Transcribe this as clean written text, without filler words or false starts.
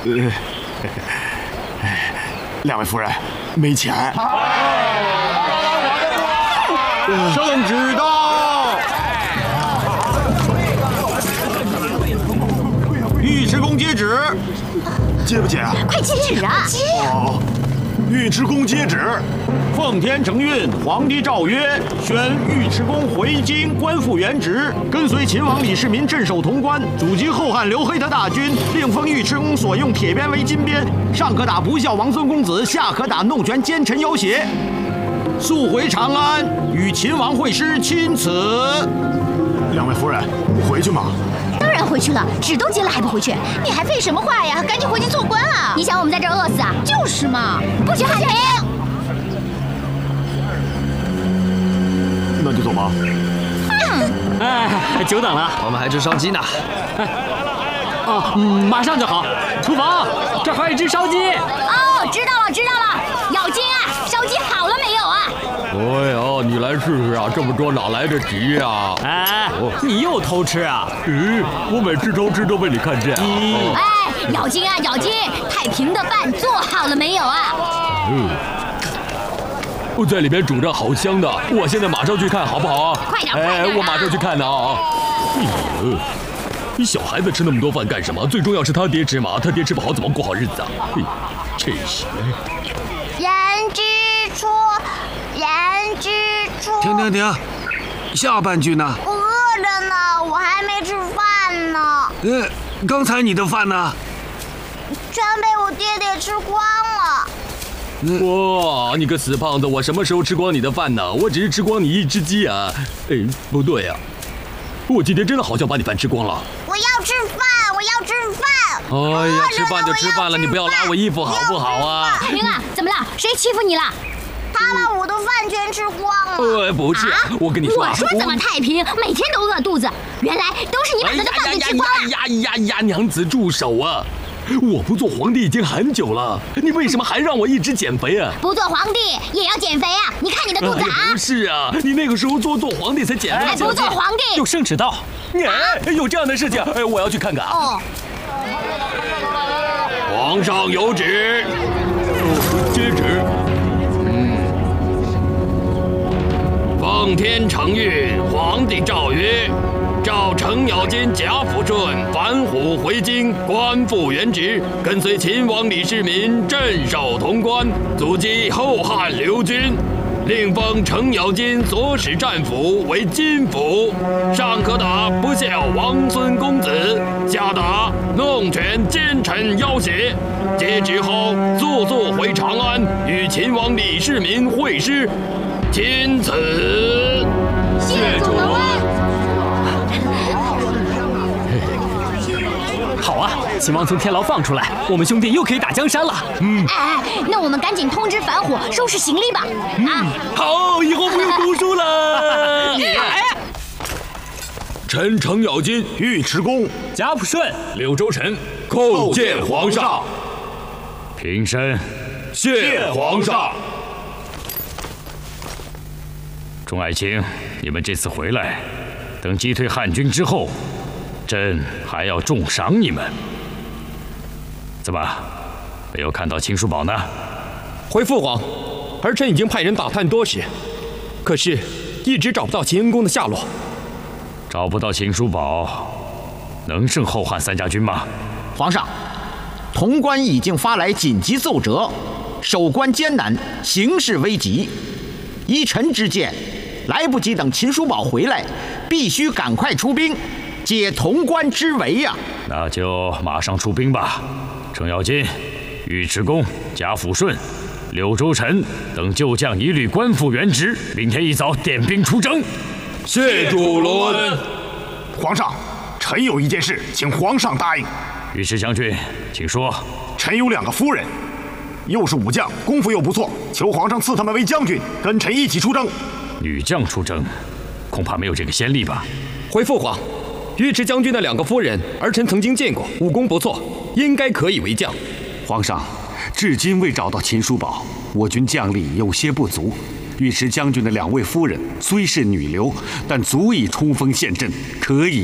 两位夫人，没钱。 圣旨到！尉迟恭接旨。 接不接啊？ 快接旨啊！接！ 哦，尉迟恭接旨。 奉天承运，皇帝诏曰：宣尉迟恭回京官复原职，跟随秦王李世民镇守潼关，阻击后汉刘黑闼大军，另封尉迟恭所用铁鞭为金鞭，上可打不孝王孙公子，下可打弄权奸臣要挟。速回长安，与秦王会师亲此。 两位夫人，回去吗？ 当然回去了，旨都接了还不回去？你还废什么话呀？赶紧回去做官啊！你想我们在这儿饿死啊？就是嘛！不许喊停！ 那就走吧。 哎，久等了， 我们还吃烧鸡呢。 马上就好。厨房，这还有一只烧鸡。 哦，知道了，知道了。咬金啊，烧鸡好了没有啊？ 哎呀，你来试试啊，这么多哪来得及呀？ 哎，你又偷吃啊？ 我每次偷吃都被你看见啊。 哎，咬金啊，咬金，太平的饭做好了没有啊？ 我在里面煮着好香的，我现在马上去看好不好啊？ 快点，快点！ 我马上去看呢啊！你小孩子吃那么多饭干什么？最重要是他爹吃嘛，他爹吃不好怎么过好日子啊？真是。 人之初，人之初。 停，下半句呢？ 我饿着呢，我还没吃饭呢。 刚才你的饭呢？ 全被我爹爹吃光了。 哇，你个死胖子！我什么时候吃光你的饭呢？我只是吃光你一只鸡啊！不对啊，我今天真的好像把你饭吃光了。 我要吃饭，我要吃饭！ 哎呀，吃饭就吃饭了，你不要拉我衣服好不好啊？ 海明啊，怎么了？谁欺负你了？他把我的饭全吃光了。 不是，我跟你说， 我说怎么太平，每天都饿肚子，原来都是你把他的饭给吃光了。 呀，娘子住手啊！我不做皇帝已经很久了，你为什么还让我一直减肥啊？ 不做皇帝也要减肥啊！你看你的肚子啊！ 不是啊，你那个时候做皇帝才减肥。 不做皇帝有圣旨到， 有这样的事情，我要去看看啊。 哦， 皇上有旨，接旨。奉天承运，皇帝诏曰。召程咬金、贾抚顺反虎回京，官复原职，跟随秦王李世民镇守潼关，阻击后汉刘军。另封程咬金所使战俘为金俘，上可打不孝王孙公子，下打弄权奸臣要挟。接旨后，速回长安，与秦王李世民会师，钦此。 谢主隆恩。 好啊，秦王从天牢放出来，我们兄弟又可以打江山了。 那我们赶紧通知反虎收拾行李吧。 好，以后不用读书了。臣程咬金、 尉迟恭、 贾抚顺、 柳州臣叩见皇上。平身，谢皇上。众爱卿，你们这次回来，等击退汉军之后。朕还要重赏你们。怎么，没有看到秦叔宝呢？ 回父皇，儿臣已经派人打探多时，可是一直找不到秦恩公的下落。 找不到秦叔宝，能胜后汉三家军吗？ 皇上，潼关已经发来紧急奏折，守关艰难，形势危急。依臣之见，来不及等秦叔宝回来，必须赶快出兵。解潼关之围呀！ 那就马上出兵吧。程咬金、尉迟恭、贾抚顺、柳州臣等旧将一律官复原职，明天一早点兵出征。 谢主隆恩。皇上，臣有一件事，请皇上答应。 尉迟将军，请说。 臣有2个夫人，又是武将，功夫又不错，求皇上赐他们为将军，跟臣一起出征。 女将出征，恐怕没有这个先例吧？ 回父皇。尉迟将军的2个夫人，儿臣曾经见过，武功不错，应该可以为将。 皇上，至今未找到秦叔宝，我军将力有些不足。尉迟将军的2位夫人虽是女流，但足以冲锋陷阵，可以